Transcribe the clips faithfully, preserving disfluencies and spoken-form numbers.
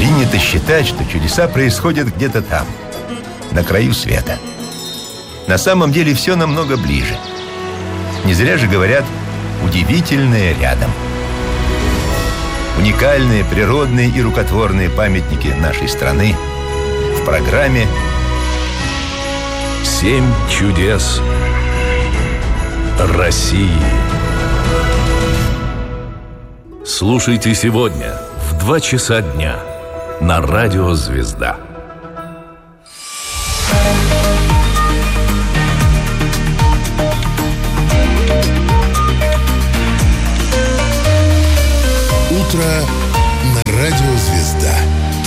Принято считать, что чудеса происходят где-то там, на краю света. На самом деле все намного ближе. Не зря же говорят «удивительное рядом». Уникальные природные и рукотворные памятники нашей страны в программе «Семь чудес России». Слушайте сегодня в два часа дня на радио «Звезда». Утро на радио «Звезда».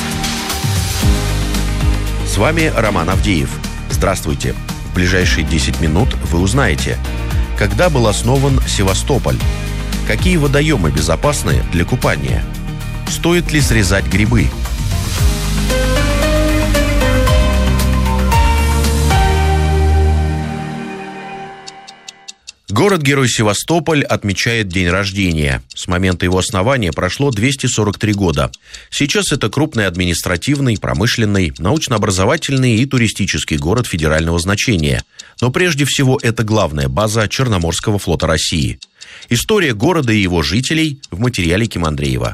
С вами Роман Авдеев. Здравствуйте. В ближайшие десять минут вы узнаете, когда был основан Севастополь, какие водоемы безопасны для купания, стоит ли срезать грибы. Город-герой Севастополь отмечает день рождения. С момента его основания прошло двести сорок три года. Сейчас это крупный административный, промышленный, научно-образовательный и туристический город федерального значения. Но прежде всего это главная база Черноморского флота России. История города и его жителей в материале Ким Андреева.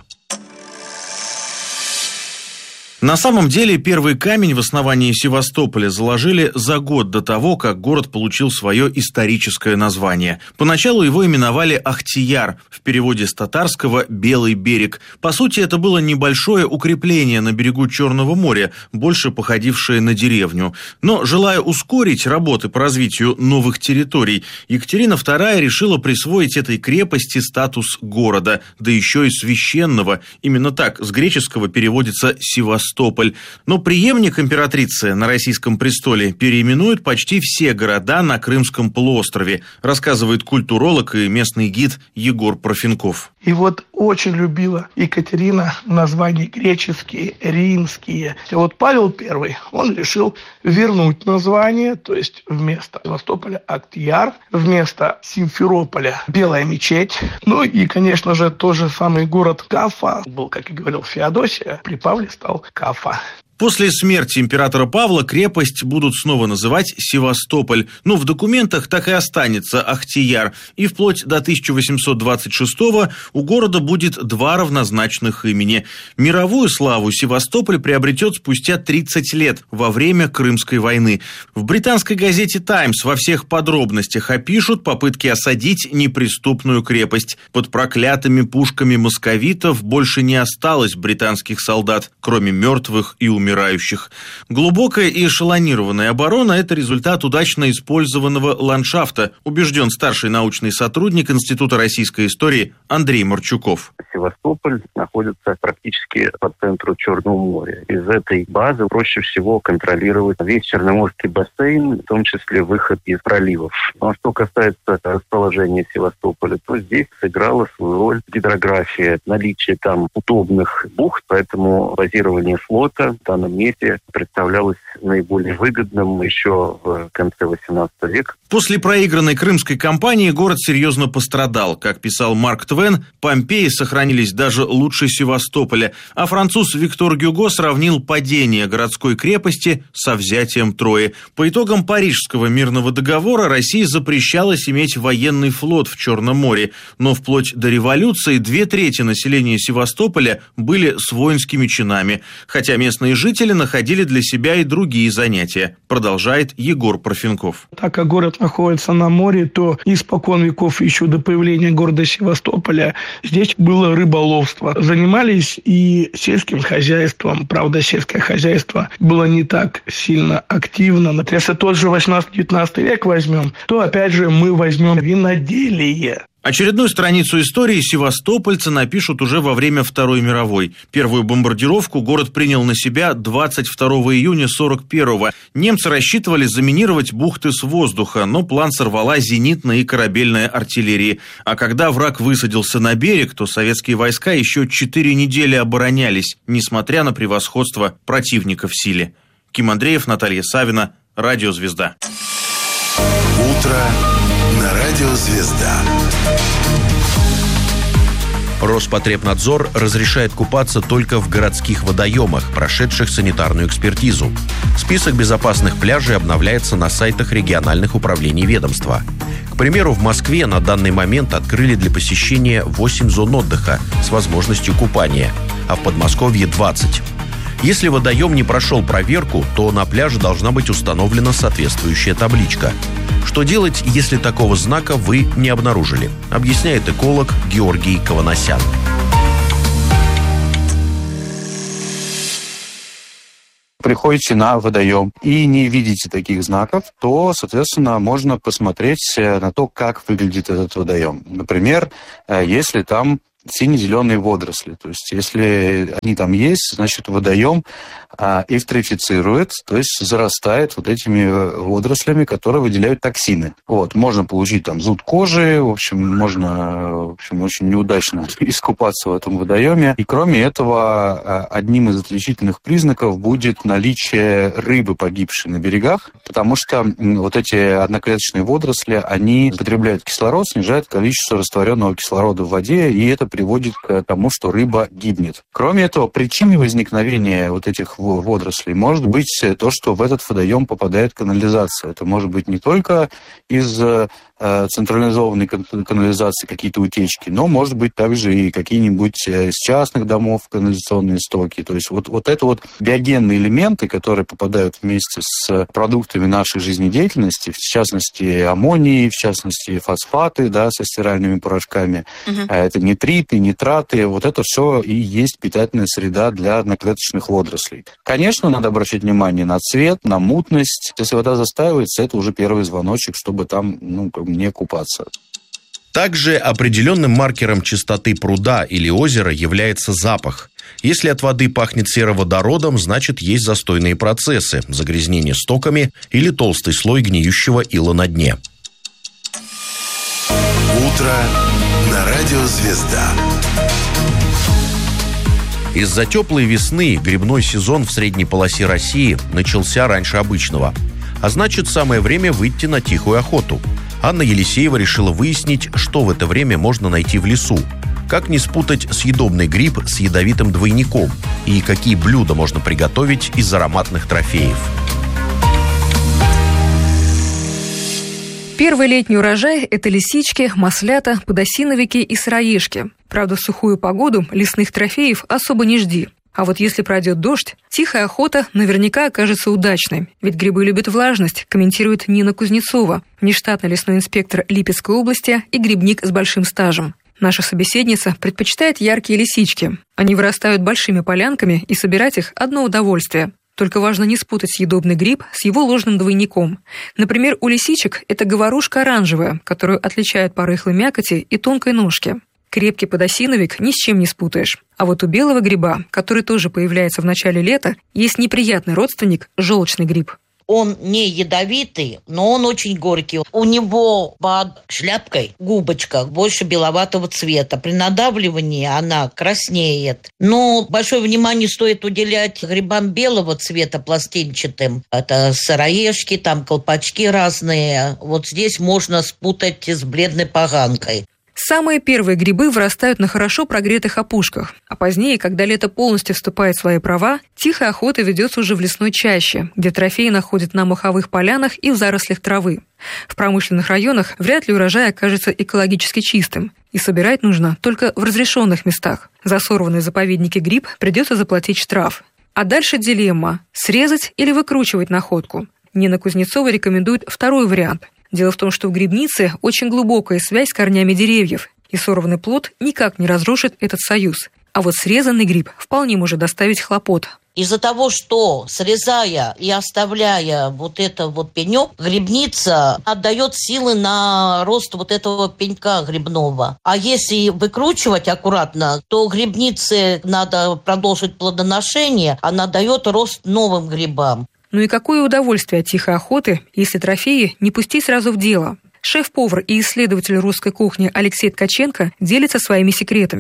На самом деле, первый камень в основании Севастополя заложили за год до того, как город получил свое историческое название. Поначалу его именовали Ахтияр, в переводе с татарского «Белый берег». По сути, это было небольшое укрепление на берегу Черного моря, больше походившее на деревню. Но, желая ускорить работы по развитию новых территорий, Екатерина вторая решила присвоить этой крепости статус города, да еще и священного. Именно так с греческого переводится «Севастополь». Но преемник императрицы на российском престоле переименует почти все города на Крымском полуострове, рассказывает культуролог и местный гид Егор Парфенков. И вот очень любила Екатерина названия греческие, римские. И вот Павел Первый, он решил вернуть название, то есть вместо Севастополя Ахтияр, вместо Симферополя Белая мечеть. Ну и, конечно же, тот же самый город Кафа был, как и говорил Феодосия, при Павле стал Кафа. После смерти императора Павла крепость будут снова называть Севастополь, но в документах так и останется Ахтияр, и вплоть до тысяча восемьсот двадцать шестого у города будет два равнозначных имени. Мировую славу Севастополь приобретет спустя тридцать лет, во время Крымской войны. В британской газете «Таймс» во всех подробностях опишут попытки осадить неприступную крепость. Под проклятыми пушками московитов больше не осталось британских солдат, кроме мертвых и умирающих. умирающих. Глубокая и эшелонированная оборона – это результат удачно использованного ландшафта, убежден старший научный сотрудник Института российской истории Андрей Марчуков. Севастополь находится практически по центру Черного моря. Из этой базы проще всего контролировать весь Черноморский бассейн, в том числе выход из проливов. А что касается расположения Севастополя, то здесь сыграла свою роль гидрография, наличие там удобных бухт, поэтому базирование флота в данном месте представлялось наиболее выгодным еще в конце восемнадцатого века. После проигранной крымской кампании город серьезно пострадал. Как писал Марк Твен, Помпеи сохранились даже лучше Севастополя, а француз Виктор Гюго сравнил падение городской крепости со взятием Трои. По итогам Парижского мирного договора России запрещалось иметь военный флот в Черном море, но вплоть до революции две трети населения Севастополя были с воинскими чинами, хотя местные жители находили для себя и другие занятия, продолжает Егор Парфенков. Так как город находится на море, то испокон веков, еще до появления города Севастополя, здесь было рыболовство. Занимались и сельским хозяйством. Правда, сельское хозяйство было не так сильно активно. Если тот же восемнадцатый-девятнадцатый век возьмем, то опять же мы возьмем виноделие. Очередную страницу истории севастопольцы напишут уже во время Второй мировой. Первую бомбардировку город принял на себя двадцать второго июня сорок первого. Немцы рассчитывали заминировать бухты с воздуха, но план сорвала зенитная и корабельная артиллерия. А когда враг высадился на берег, то советские войска еще четыре недели оборонялись, несмотря на превосходство противника в силе. Ким Андреев, Наталья Савина, Радио «Звезда». Утро на радио «Звезда». Роспотребнадзор разрешает купаться только в городских водоемах, прошедших санитарную экспертизу. Список безопасных пляжей обновляется на сайтах региональных управлений ведомства. К примеру, в Москве на данный момент открыли для посещения восемь зон отдыха с возможностью купания, а в Подмосковье двадцать. Если водоем не прошел проверку, то на пляже должна быть установлена соответствующая табличка. Что делать, если такого знака вы не обнаружили, объясняет эколог Георгий Каванасян. Приходите на водоем и не видите таких знаков, то, соответственно, можно посмотреть на то, как выглядит этот водоем. Например, если там сине-зеленые водоросли. То есть, если они там есть, значит, водоем а, эвтрофицирует, то есть зарастает вот этими водорослями, которые выделяют токсины. Вот, можно получить там зуд кожи, в общем, можно, в общем, очень неудачно искупаться в этом водоеме. И кроме этого, одним из отличительных признаков будет наличие рыбы, погибшей на берегах, потому что вот эти одноклеточные водоросли, они потребляют кислород, снижают количество растворенного кислорода в воде, и это приводит к тому, что рыба гибнет. Кроме этого, причиной возникновения вот этих водорослей может быть то, что в этот водоем попадает канализация. Это может быть не только из централизованной канализации какие-то утечки, но может быть также и какие-нибудь из частных домов канализационные стоки. То есть вот, вот это вот биогенные элементы, которые попадают вместе с продуктами нашей жизнедеятельности, в частности аммоний, в частности фосфаты, да, со стиральными порошками, угу. Это нитриты, нитраты, вот это все и есть питательная среда для одноклеточных водорослей. Конечно, надо обращать внимание на цвет, на мутность. Если вода застаивается, это уже первый звоночек, чтобы там, ну, не купаться. Также определенным маркером чистоты пруда или озера является запах. Если от воды пахнет сероводородом, значит, есть застойные процессы, загрязнение стоками или толстый слой гниющего ила на дне. Утро на радио «Звезда». Из-за теплой весны грибной сезон в средней полосе России начался раньше обычного. А значит, самое время выйти на тихую охоту. Анна Елисеева решила выяснить, что в это время можно найти в лесу. Как не спутать съедобный гриб с ядовитым двойником? И какие блюда можно приготовить из ароматных трофеев? Первый летний урожай – это лисички, маслята, подосиновики и сыроежки. Правда, в сухую погоду лесных трофеев особо не жди. А вот если пройдет дождь, тихая охота наверняка окажется удачной. Ведь грибы любят влажность, комментирует Нина Кузнецова, внештатный лесной инспектор Липецкой области и грибник с большим стажем. Наша собеседница предпочитает яркие лисички. Они вырастают большими полянками, и собирать их – одно удовольствие. Только важно не спутать съедобный гриб с его ложным двойником. Например, у лисичек это говорушка оранжевая, которую отличают по рыхлой мякоти и тонкой ножке. Крепкий подосиновик ни с чем не спутаешь. А вот у белого гриба, который тоже появляется в начале лета, есть неприятный родственник – желчный гриб. Он не ядовитый, но он очень горький. У него под шляпкой губочка больше беловатого цвета. При надавливании она краснеет. Но большое внимание стоит уделять грибам белого цвета, пластинчатым. Это сыроежки, там колпачки разные. Вот здесь можно спутать с бледной поганкой. Самые первые грибы вырастают на хорошо прогретых опушках, а позднее, когда лето полностью вступает в свои права, тихая охота ведется уже в лесной чаще, где трофеи находят на маховых полянах и в зарослях травы. В промышленных районах вряд ли урожай окажется экологически чистым, и собирать нужно только в разрешенных местах. За сорванный в заповеднике гриб придется заплатить штраф. А дальше дилемма – срезать или выкручивать находку. Нина Кузнецова рекомендует второй вариант. Дело в том, что в грибнице очень глубокая связь с корнями деревьев, и сорванный плод никак не разрушит этот союз. А вот срезанный гриб вполне может доставить хлопот. Из-за того, что срезая и оставляя вот это вот пенек, грибница отдает силы на рост вот этого пенька грибного. А если выкручивать аккуратно, то грибнице надо продолжить плодоношение, она дает рост новым грибам. Ну и какое удовольствие от тихой охоты, если трофеи не пустить сразу в дело. Шеф-повар и исследователь русской кухни Алексей Ткаченко делится своими секретами.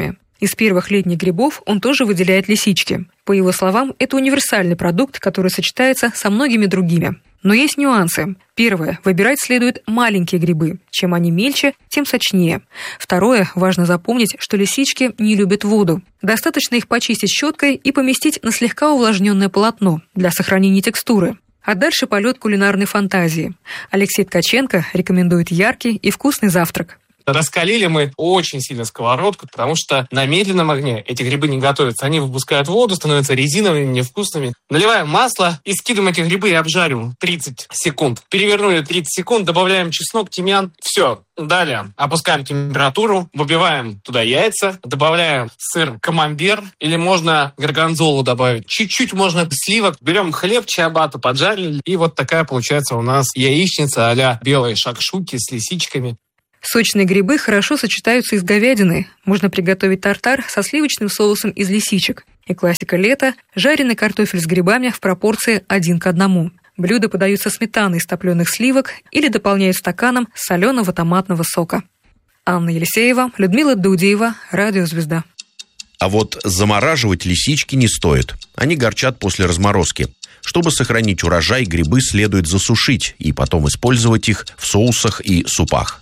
Из первых летних грибов он тоже выделяет лисички. По его словам, это универсальный продукт, который сочетается со многими другими. Но есть нюансы. Первое. Выбирать следует маленькие грибы. Чем они мельче, тем сочнее. Второе. Важно запомнить, что лисички не любят воду. Достаточно их почистить щеткой и поместить на слегка увлажненное полотно для сохранения текстуры. А дальше полет кулинарной фантазии. Алексей Ткаченко рекомендует яркий и вкусный завтрак. Раскалили мы очень сильно сковородку, потому что на медленном огне эти грибы не готовятся. Они выпускают воду, становятся резиновыми, невкусными. Наливаем масло и скидываем эти грибы и обжариваем тридцать секунд. Перевернули тридцать секунд, добавляем чеснок, тимьян. Все. Далее опускаем температуру, выбиваем туда яйца, добавляем сыр камамбер или можно горгонзолу добавить. Чуть-чуть можно сливок. Берем хлеб, чиабатту, поджарили. И вот такая получается у нас яичница а-ля белые шакшуки с лисичками. Сочные грибы хорошо сочетаются и с говядиной. Можно приготовить тартар со сливочным соусом из лисичек. И классика лета – жареный картофель с грибами в пропорции один к одному. Блюда подаются сметаной из топленых сливок или дополняют стаканом соленого томатного сока. Анна Елисеева, Людмила Дудеева, Радио Звезда. А вот замораживать лисички не стоит. Они горчат после разморозки. Чтобы сохранить урожай, грибы следует засушить и потом использовать их в соусах и супах.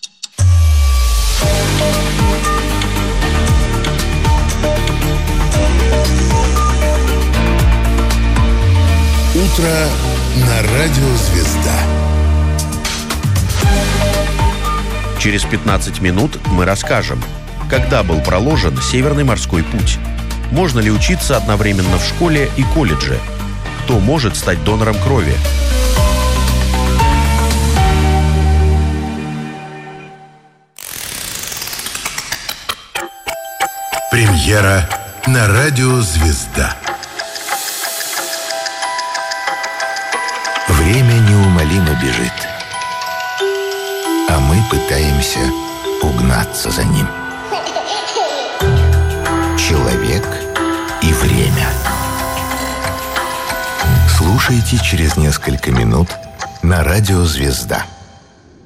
Утро на Радио Звезда. Через пятнадцать минут мы расскажем, когда был проложен Северный морской путь, можно ли учиться одновременно в школе и колледже, кто может стать донором крови. Премьера на Радио Звезда. Время неумолимо бежит, а мы пытаемся угнаться за ним. Человек и время. Слушайте через несколько минут на Радио Звезда.